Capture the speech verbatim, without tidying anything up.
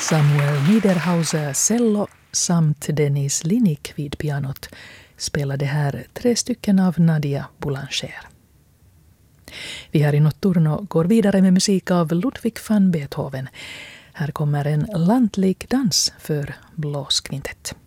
Samuel Niederhauser cello samt Dennis Linik vid pianot spelade här tre stycken av Nadia Boulanger. Vi här i Notturno går vidare med musik av Ludwig van Beethoven. Här kommer en lantlig dans för blåskvintett.